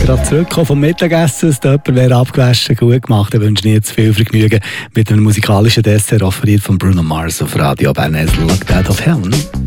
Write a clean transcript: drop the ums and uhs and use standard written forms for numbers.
gerade zurückgekommen vom Mittagessen, dass jemand wäre abgewaschen, gut gemacht. Ich wünsche Ihnen jetzt viel Vergnügen mit einem musikalischen Dessert offeriert von Bruno Mars auf Radio Bern. Look Out of Heaven.